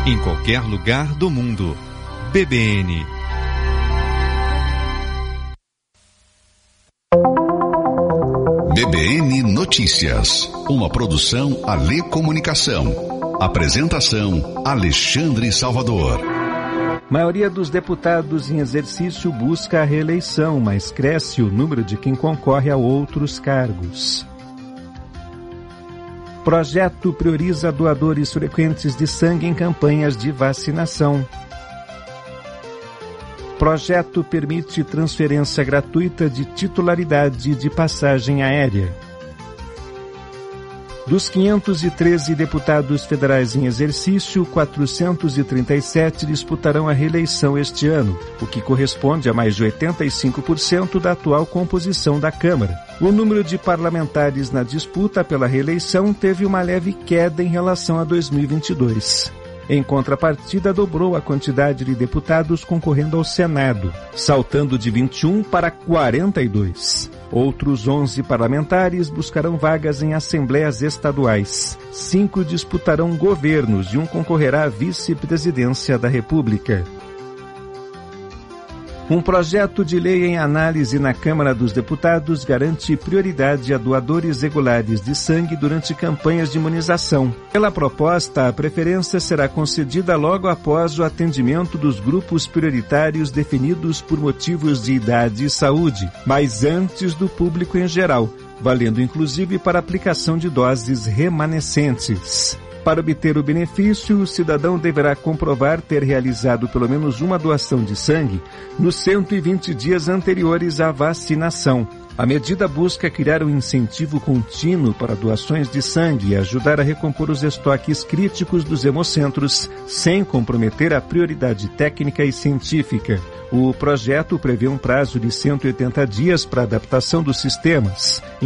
em qualquer lugar do mundo. BBN. BBN Notícias, uma produção Alê Comunicação. Apresentação Alexandre Salvador. Maioria dos deputados em exercício busca a reeleição, mas cresce o número de quem concorre a outros cargos. Projeto prioriza doadores frequentes de sangue em campanhas de vacinação. Projeto permite transferência gratuita de titularidade de passagem aérea. Dos 513 deputados federais em exercício, 437 disputarão a reeleição este ano, o que corresponde a mais de 85% da atual composição da Câmara. O número de parlamentares na disputa pela reeleição teve uma leve queda em relação a 2022. Em contrapartida, dobrou a quantidade de deputados concorrendo ao Senado, saltando de 21 para 42. Outros 11 parlamentares buscarão vagas em assembleias estaduais. 5 disputarão governos e 1 concorrerá à vice-presidência da República. Um projeto de lei em análise na Câmara dos Deputados garante prioridade a doadores regulares de sangue durante campanhas de imunização. Pela proposta, a preferência será concedida logo após o atendimento dos grupos prioritários definidos por motivos de idade e saúde, mas antes do público em geral, valendo inclusive para aplicação de doses remanescentes. Para obter o benefício, o cidadão deverá comprovar ter realizado pelo menos uma doação de sangue nos 120 dias anteriores à vacinação. A medida busca criar um incentivo contínuo para doações de sangue e ajudar a recompor os estoques críticos dos hemocentros, sem comprometer a prioridade técnica e científica. O projeto prevê um prazo de 180 dias para a adaptação dos sistemas.